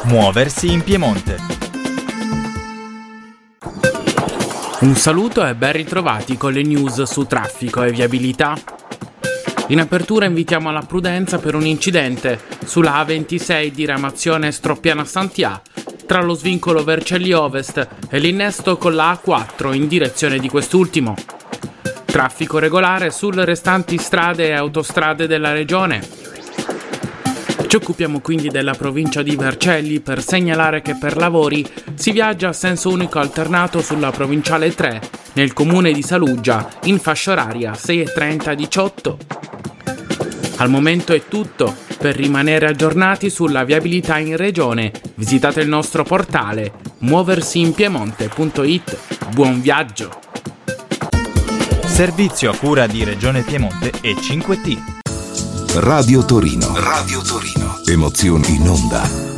Muoversi in Piemonte. Un saluto e ben ritrovati con le news su traffico e viabilità. In apertura invitiamo alla prudenza per un incidente sulla A26 diramazione Stroppiana-Santià tra lo svincolo Vercelli Ovest e l'innesto con la A4 in direzione di quest'ultimo. Traffico regolare sulle restanti strade e autostrade della regione. Ci occupiamo quindi della provincia di Vercelli per segnalare che per lavori si viaggia a senso unico alternato sulla provinciale 3 nel comune di Saluggia in fascia oraria 6:30-18. Al momento è tutto. Per rimanere aggiornati sulla viabilità in regione, visitate il nostro portale muoversiinpiemonte.it. Buon viaggio! Servizio a cura di Regione Piemonte e 5T. Radio Torino. Radio Torino. Emozioni in onda.